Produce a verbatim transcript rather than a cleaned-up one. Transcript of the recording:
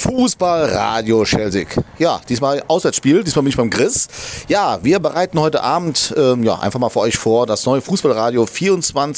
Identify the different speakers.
Speaker 1: Fußballradio Schelsig. Ja, diesmal Auswärtsspiel, diesmal bin ich beim Chris. Ja, wir bereiten heute Abend ähm, ja, einfach mal für euch vor das neue Fußballradio vierundzwanzig